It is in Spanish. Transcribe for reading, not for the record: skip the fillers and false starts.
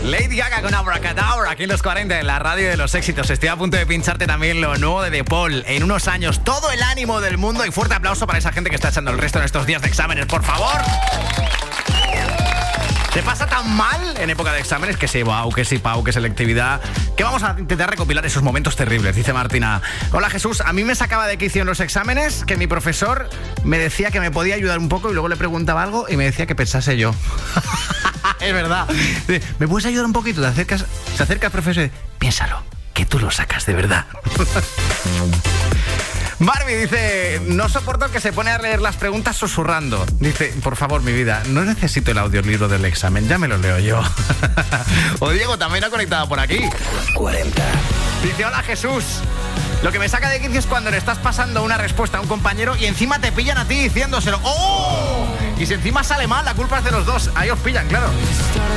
Lady Gaga con Abracadabra aquí en los 40 en la radio de los éxitos. Estoy a punto de pincharte también lo nuevo de The Paul. En unos años, todo el ánimo del mundo y fuerte aplauso para esa gente que está echando el resto en estos días de exámenes, por favor. ¿Te pasa tan mal en época de exámenes? Que sí, wow, que sí, Pau, que selectividad. Que vamos a intentar recopilar esos momentos terribles, dice Martina. Hola Jesús, a mí me sacaba de quicio en los exámenes que mi profesor me decía que me podía ayudar un poco y luego le preguntaba algo y me decía que pensase yo. Es verdad. ¿Me puedes ayudar un poquito? Se acerca el profesor y dice, piénsalo, que tú lo sacas de verdad. Barbie dice, no soporto que se pone a leer las preguntas susurrando. Dice, por favor, mi vida, no necesito el audiolibro del examen, ya me lo leo yo. O Diego también ha conectado por aquí. 40. Dice, hola Jesús. Lo que me saca de quicio es cuando le estás pasando una respuesta a un compañero y encima te pillan a ti diciéndoselo. ¡Oh! Y si encima sale mal, la culpa es de los dos. Ahí os pillan, claro.